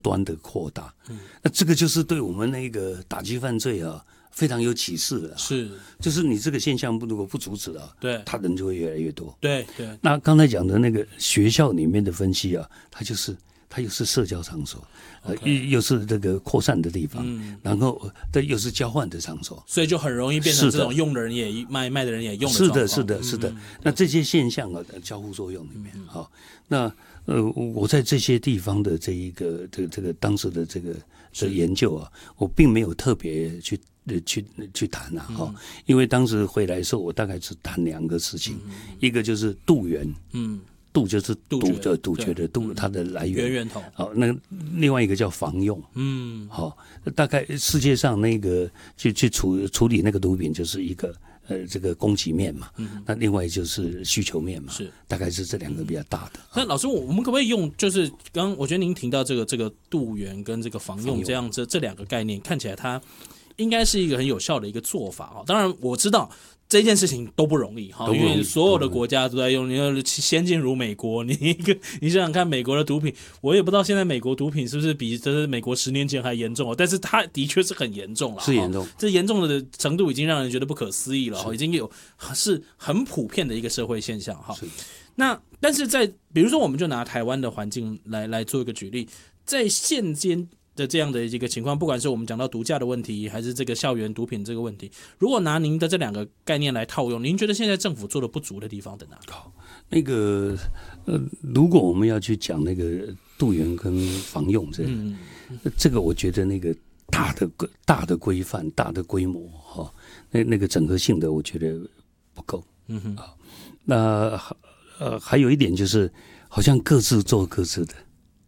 端的扩大。那这个就是对我们那个打击犯罪啊非常有启示的。 是， 就是你这个现象如果不阻止啊， 对， 他人就会越来越多。 对。 那刚才讲的那个学校里面的分析啊，它又是社交场所，又是这个扩散的地方，然后这又是交换的场所， 所以就很容易变成这种用的人也卖的人也用的状况。 是的。那这些现象啊，交互作用里面，好，那我在这些地方的这个当时的这个研究啊，我并没有特别去谈啊，因为当时回来的时候，我大概是谈两个事情，一个就是杜源，杜就是杜绝的杜，它的来源源头。 好，那另外一个叫防用，好，大概世界上那个去处理那个毒品就是一个这个供给面嘛，那另外就是需求面嘛， 是大概是这两个比较大的。 那老师，我们可不可以用就是刚刚我觉得您提到这个杜源跟这个防用这样这两个概念，看起来它应该是一个很有效的一个做法。当然我知道这件事情都不容易，因为所有的国家都在用。你要先进如美国，你想想看，美国的毒品，我也不知道现在美国毒品是不是比这美国10年前还严重，但是它的确是很严重了， 是严重。 这严重的程度已经让人觉得不可思议了，已经是很普遍的一个社会现象哈。那但是比如说，我们就拿台湾的环境来做一个举例，在现今的这样的一个情况，不管是我们讲到毒驾的问题，还是这个校园毒品这个问题，如果拿您的这两个概念来套用，您觉得现在政府做的不足的地方在哪？ 好，那个如果我们要去讲那个杜源跟防用这个我觉得那个大的规范、大的规模哈，那个整合性的，我觉得不够。那还有一点就是，好像各自做各自的。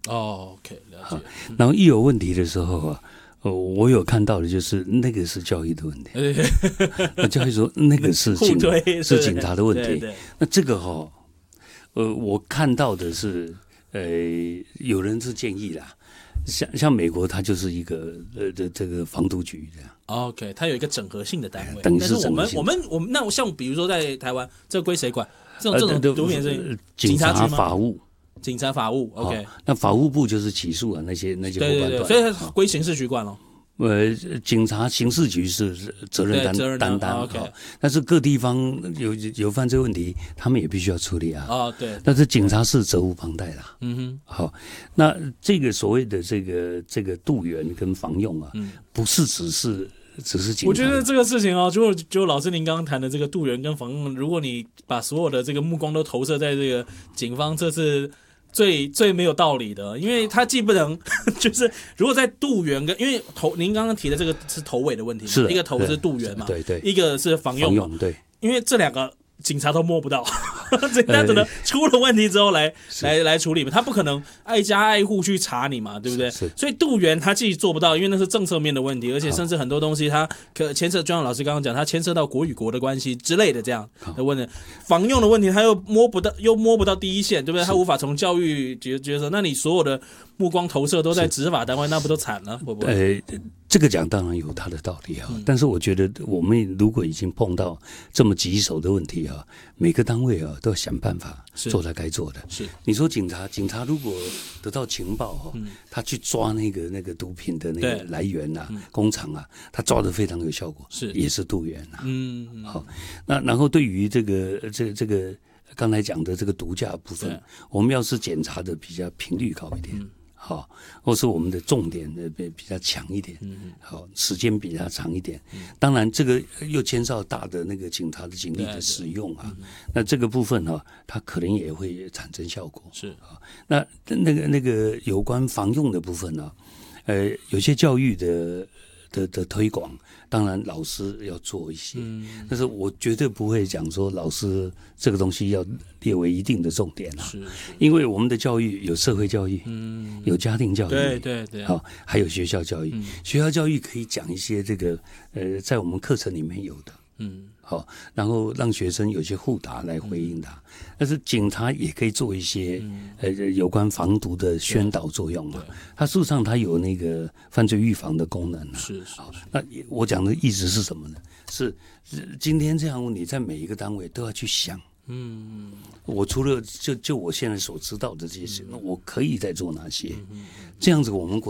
OK， 了解。 然后一有问题的时候啊，我有看到的就是那个是教育的问题，教育说那个是警察的问题。那这个我看到的是有人是建议啦，像美国它就是一个这个防毒局这样。 OK， 它有一个整合性的单位， 但是我们那像比如说在台湾，这归谁管？这种毒品是警察法务。 警察法务 ，OK， 那法务部就是起诉那些伙伴团， 所以它归刑事局管了。 警察刑事局是责任担当 ，OK， 但是各地方有犯罪问题，他们也必须要处理啊。 对。 但是警察是责无旁贷啦。好，那这个所谓的这个杜源跟防用啊，不是只是警察。 我觉得这个事情就老师您刚刚谈的这个杜源跟防用，如果你把所有的这个目光都投射在这个警方，这是最没有道理的，因为他既不能就是如果在杜源跟因为您刚刚提的这个是头尾的问题嘛，一个头是杜源嘛， 对， 一个是防用， 对， 因为这两个警察都摸不到，他只能出了问题之后来处理嘛，他不可能挨家挨户去查你嘛，对不对？所以杜源他自己做不到，因为那是政策面的问题，而且甚至很多东西他牵涉，就像老师刚刚讲，他牵涉到国与国的关系之类的这样的问题。防用的问题他又摸不到第一线，对不对？他无法从教育角色，那你所有的目光投射都在执法单位，那不都惨了？会不会？ 这个讲当然有他的道理啊，但是我觉得我们如果已经碰到这么棘手的问题啊，每个单位啊都要想办法做他该做的。 是， 你说警察如果得到情报他去抓那个毒品的那个来源啊、工厂啊，他抓得非常有效果，也是杜源啊。好，那然后对于这个刚才讲的这个毒驾部分，我们要是检查的比较频率高一点。好，或是我们的重点比较强一点，好，时间比较长一点。当然，这个又牵涉到大的那个警察的警力的使用啊，那这个部分它可能也会产生效果。 是啊，那个有关防用的部分呢，有些教育的推广，当然老师要做一些，但是我绝对不会讲说老师这个东西要列为一定的重点啊，因为我们的教育有社会教育，有家庭教育， 对， 好，还有学校教育，学校教育可以讲一些这个在我们课程里面有的，好，然后让学生有些互答来回应他，但是警察也可以做一些有关防毒的宣导作用嘛。它事实上它有那个犯罪预防的功能啊。 是。 那我讲的意思是什么呢？是今天这样问题，在每一个单位都要去想。我除了就我现在所知道的这些事，那我可以再做哪些？这样子我们国